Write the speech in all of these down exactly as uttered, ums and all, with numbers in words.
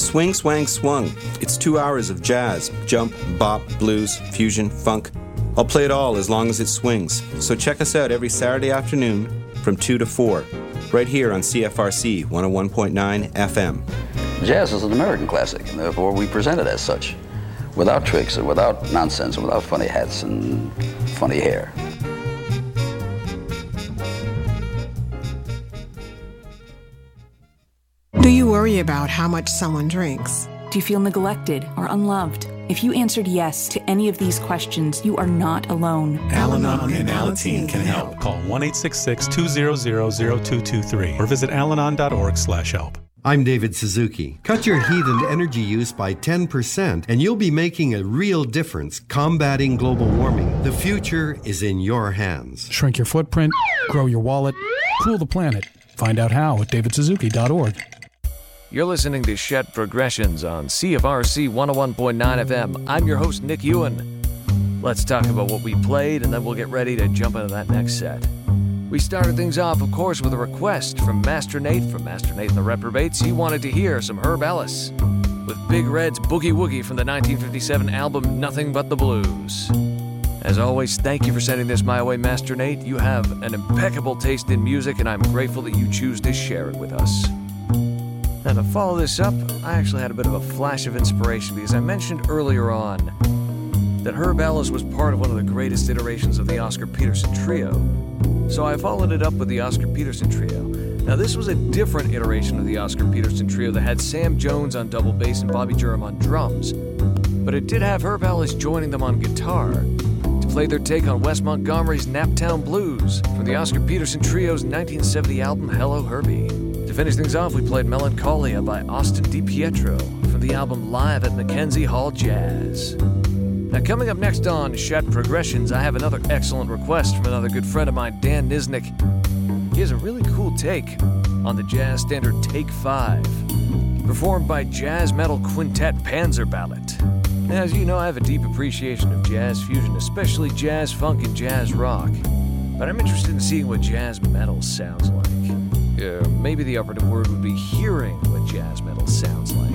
Swing, Swang, Swung. It's two hours of jazz, jump, bop, blues, fusion, funk. I'll play it all as long as it swings. So check us out every Saturday afternoon from two to four, right here on C F R C one oh one point nine F M. Jazz is an American classic, and therefore we present it as such, without tricks and without nonsense and without funny hats and funny hair. Do you worry about how much someone drinks? Do you feel neglected or unloved? If you answered yes to any of these questions, you are not alone. Al-Anon and Alateen can help. Call one eight six six, two zero zero, zero two two three or visit alanon dot org slash help. I'm David Suzuki. Cut your heat and energy use by ten percent and you'll be making a real difference combating global warming. The future is in your hands. Shrink your footprint, grow your wallet, cool the planet. Find out how at david suzuki dot org. You're listening to Shed Progressions on C F R C one oh one point nine F M. I'm your host, Nick Ewan. Let's talk about what we played, and then we'll get ready to jump into that next set. We started things off, of course, with a request from Master Nate. From Master Nate and the Reprobates, he wanted to hear some Herb Ellis with Big Red's Boogie Woogie from the nineteen fifty-seven album Nothing But the Blues. As always, thank you for sending this my way, Master Nate. You have an impeccable taste in music, and I'm grateful that you choose to share it with us. Now, to follow this up, I actually had a bit of a flash of inspiration because I mentioned earlier on that Herb Ellis was part of one of the greatest iterations of the Oscar Peterson Trio. So I followed it up with the Oscar Peterson Trio. Now, this was a different iteration of the Oscar Peterson Trio that had Sam Jones on double bass and Bobby Durham on drums. But it did have Herb Ellis joining them on guitar to play their take on Wes Montgomery's Naptown Blues from the Oscar Peterson Trio's nineteen seventy album Hello Herbie. To finish things off, we played Melancholia by Austin DiPietro from the album Live at Mackenzie Hall Jazz. Now, coming up next on Shed Progressions, I have another excellent request from another good friend of mine, Dan Niznik. He has a really cool take on the jazz standard Take Five, performed by jazz metal quintet Panzer Ballett. Now, as you know, I have a deep appreciation of jazz fusion, especially jazz funk and jazz rock, but I'm interested in seeing what jazz metal sounds like. Uh, maybe the operative word would be hearing what jazz metal sounds like.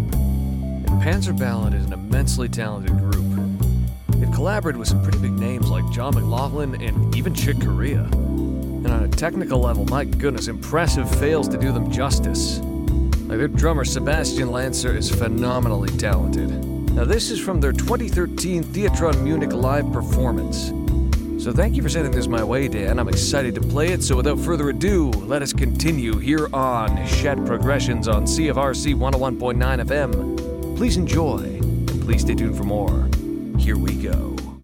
And Panzer Ballett is an immensely talented group. They've collaborated with some pretty big names like John McLaughlin and even Chick Corea. And on a technical level, my goodness, impressive fails to do them justice. Like their drummer Sebastian Lancer is phenomenally talented. Now this is from their twenty thirteen Theatron Munich live performance. So thank you for sending this my way, Dan. I'm excited to play it, so without further ado, let us continue here on Shed Progressions on C F R C one oh one point nine F M. Please enjoy, and please stay tuned for more. Here we go.